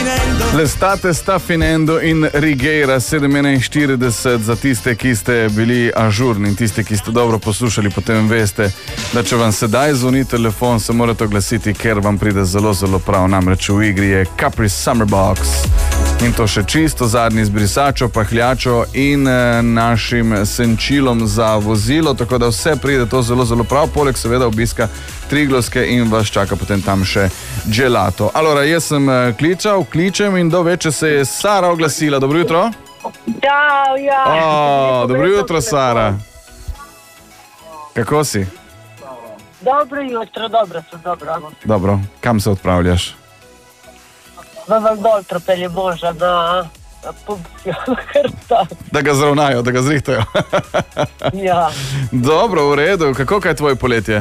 L'estate sta finendo in Righiera 47 za tiste, ki ste bili ažurni in tiste, ki ste dobro poslušali, potem veste, da če vam sedaj zvoni telefon, se morate oglasiti, ker vam pride zelo, zelo prav. Namreč v igri je Capri Summer Box in to še čisto zadnji z brisačo, pahljačo in našim senčilom za vozilo, tako da vse pride to zelo, zelo prav, poleg seveda obiska Triglovske in vas čaka potem tam še gelato. Alora, jaz sem kličem in do veče se je Sara oglasila. Dobro jutro. Ja. Dobro jutro, Sara. Kako si? Dobro jutro, dobro sem, dobro. Dobro, kam se odpravljaš? V Valdoltro pelje moža na punkcijo, kar tako. Da ga zravnajo, da ga zrihtajo. Ja. Dobro, v redu. Kako kaj je tvoje poletje?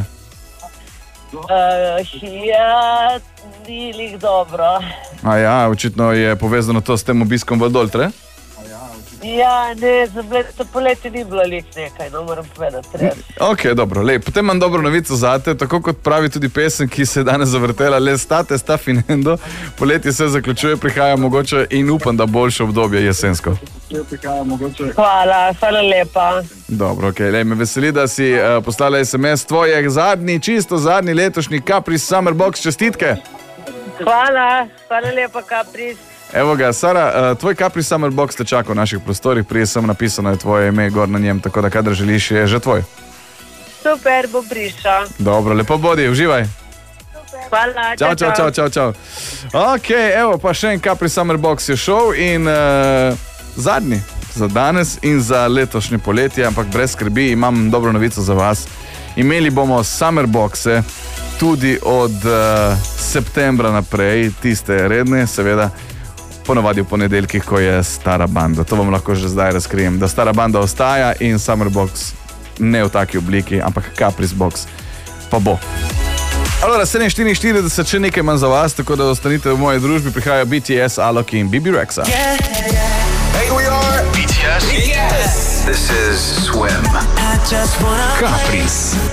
Ja, ni lih dobro. A ja, očitno je povezano to s tem obiskom Valdoltre? Ja, ne, za to poletje ni bilo lih nekaj, no moram povedati. Ok, dobro, lep. Potem imam dobro novico zate, tako kot pravi tudi pesem, ki se je danes zavrtela, l'estate sta finendo, poletje se zaključuje, prihaja mogoče in upam, da boljše obdobje jesensko. Hvala lepa. Dobro, ok, lej, me veseli, da si poslala SMS tvoje čisto zadnji letošnji Capri Summer Box, čestitke. Hvala lepa, Capri. Evo ga, Sara, tvoj Capri Summer Box te čaka v naših prostorih, prije sem napisano je tvoje ime gor na njem, tako da kadar želiš, je že tvoj. Super, bo prišla. Dobro, lepo bodi, uživaj. Hvala, čau. Ok, evo, pa še en Capri Summer Box je šel in zadnji za danes in za letošnje poletje, ampak brez skrbi, imam dobro novico za vas. Imeli bomo Summer Boxe tudi od septembra naprej, tiste redne, seveda, ponovadi v ponedeljkih, ko je Stara banda. To vam lahko že zdaj razkrijem, da Stara banda ostaja in Summer Box ne v taki obliki, ampak Capri's Box pa bo. Alora, 7:44, še nekaj manj za vas, tako da ostanite v moji družbi, prihajajo BTS, Alok in Bibi Rexa. Hey, we are BTS. Yes. This is Swim. Capri's